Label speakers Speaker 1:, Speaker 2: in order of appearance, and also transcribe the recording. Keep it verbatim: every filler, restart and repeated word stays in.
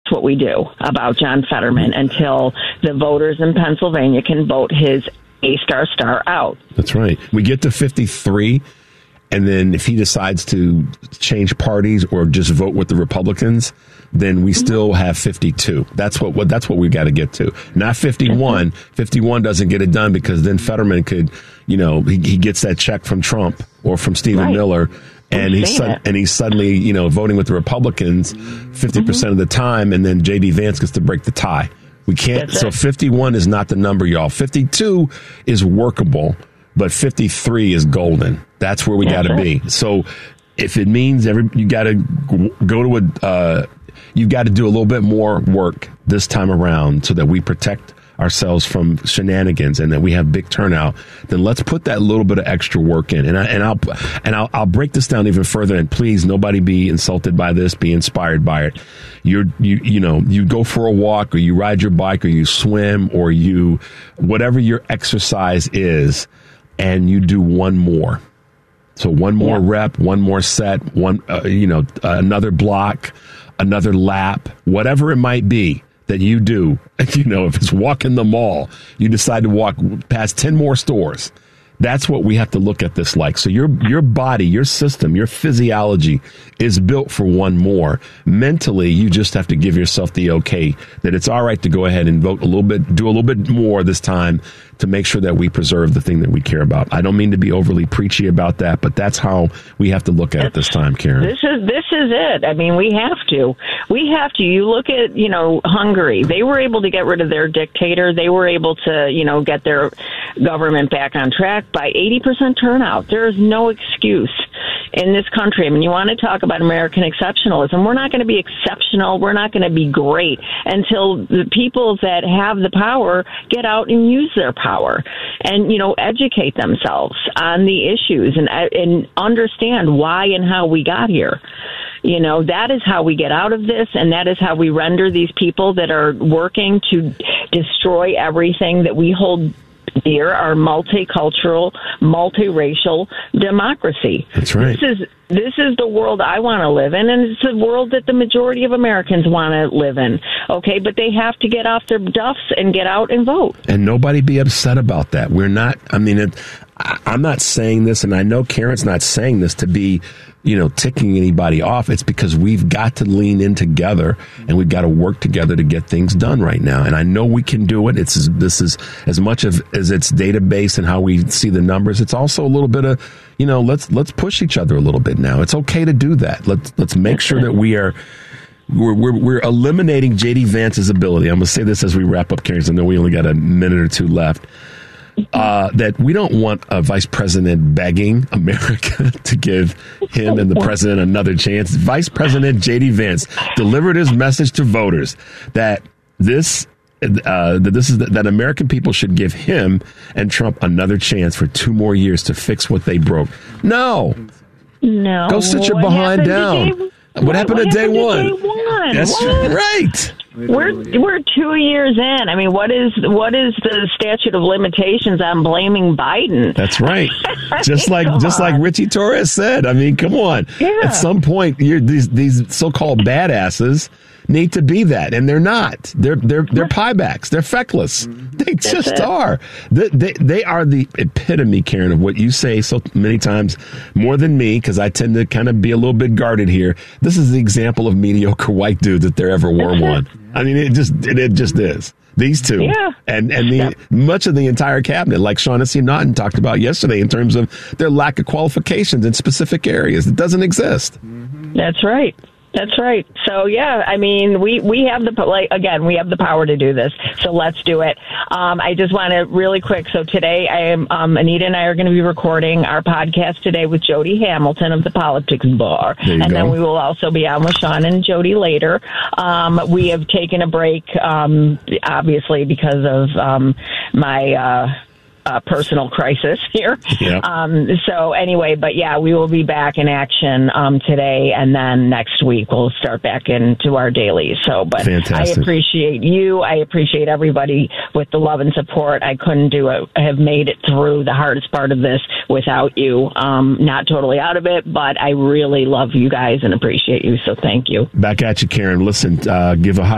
Speaker 1: that's what we do about John Fetterman until the voters in Pennsylvania can vote his A-star star out.
Speaker 2: That's right. We get to fifty-three, and then if he decides to change parties or just vote with the Republicans, then we mm-hmm. still have fifty-two. That's what, what that's what we got to get to. Not fifty-one. Mm-hmm. fifty-one doesn't get it done because then Fetterman could, you know, he, he gets that check from Trump or from Stephen right. Miller. And he's, su- and he's suddenly, you know, voting with the Republicans fifty percent mm-hmm. of the time, and then J D. Vance gets to break the tie. We can't. That's so it. fifty-one is not the number, y'all. fifty-two is workable, but fifty-three is golden. That's where we got to be. So if it means every you got to go to a, uh, you've got to do a little bit more work this time around so that we protect ourselves from shenanigans and that we have big turnout, then let's put that little bit of extra work in. And I, and I'll and I'll, I'll break this down even further. And please, nobody be insulted by this. Be inspired by it. You're you you know you go for a walk or you ride your bike or you swim or you whatever your exercise is, and you do one more. So one more yeah. rep, one more set, one uh, you know uh, another block, another lap, whatever it might be that you do. You know, if it's walking the mall, you decide to walk past ten more stores. That's what we have to look at this like. So your your body, your system, your physiology is built for one more. Mentally, you just have to give yourself the okay that it's all right to go ahead and vote a little bit, do a little bit more this time to make sure that we preserve the thing that we care about. I don't mean to be overly preachy about that, but that's how we have to look at it this time, Karen.
Speaker 1: This is this is it. I mean, we have to. We have to. You look at, you know, Hungary. They were able to get rid of their dictator. They were able to, you know, get their government back on track by eighty percent turnout. There is no excuse in this country. I mean, you want to talk about American exceptionalism. We're not going to be exceptional. We're not going to be great until the people that have the power get out and use their power and, you know, educate themselves on the issues and, and understand why and how we got here. You know, that is how we get out of this, and that is how we render these people that are working to destroy everything that we hold dear, our multicultural, multiracial democracy.
Speaker 2: That's right.
Speaker 1: This is this is the world I want to live in, and it's the world that the majority of Americans want to live in. Okay, but they have to get off their duffs and get out and vote.
Speaker 2: And nobody be upset about that. We're not, I mean, it, I, I'm not saying this, and I know Karen's not saying this to be, you know, ticking anybody off. It's because we've got to lean in together and we've got to work together to get things done right now. And I know we can do it. It's this is as much of as it's database and how we see the numbers. It's also a little bit of, you know, let's let's push each other a little bit now. It's okay to do that. Let's let's make sure that we are we're we're, we're eliminating J D. Vance's ability. I'm going to say this as we wrap up, Karen. I know we only got a minute or two left. Uh, that we don't want a vice president begging America to give him and the president another chance. Vice President J D. Vance delivered his message to voters that this uh, that this is that American people should give him and Trump another chance for two more years to fix what they broke. No,
Speaker 1: no.
Speaker 2: Go sit your
Speaker 1: what
Speaker 2: behind down.
Speaker 1: Day,
Speaker 2: what,
Speaker 1: what
Speaker 2: happened,
Speaker 1: what
Speaker 2: to, day
Speaker 1: happened
Speaker 2: one?
Speaker 1: to day one?
Speaker 2: That's
Speaker 1: what?
Speaker 2: right.
Speaker 1: We're we're two years in. I mean, what is what is the statute of limitations on blaming Biden?
Speaker 2: That's right. Just like just like Richie Torres said. I mean, come on.
Speaker 1: Yeah.
Speaker 2: At some point, you're, these these so-called badasses need to be that, and they're not. They're they're they're piebacks. They're feckless. They
Speaker 1: That's
Speaker 2: just
Speaker 1: it.
Speaker 2: are. They, they they are the epitome, Karen, of what you say so many times more than me, because I tend to kind of be a little bit guarded here. This is the example of mediocre white dude that there ever were one. I mean, it just it, it just is. These two,
Speaker 1: yeah.
Speaker 2: and and the
Speaker 1: yeah.
Speaker 2: much of the entire cabinet, like Shaughnessy Naughton talked about yesterday, in terms of their lack of qualifications in specific areas, it doesn't exist.
Speaker 1: That's right. That's right. So, yeah, I mean, we, we have the, like, again, we have the power to do this. So let's do it. Um, I just want to really quick. So today I am, um, Anita and I are going to be recording our podcast today with Jody Hamilton of the Politics Bar. And
Speaker 2: go.
Speaker 1: then we will also be on with Sean and Jody later. Um, we have taken a break, um, obviously because of, um, my, uh, Uh, personal crisis here.
Speaker 2: Yep.
Speaker 1: Um, so anyway, but yeah, we will be back in action um, today, and then next week we'll start back into our dailies. So, but
Speaker 2: Fantastic.
Speaker 1: I appreciate you. I appreciate everybody with the love and support. I couldn't do it. I have made it through the hardest part of this without you. Um, not totally out of it, but I really love you guys and appreciate you. So thank you.
Speaker 2: Back at you, Karen. Listen, uh, give a high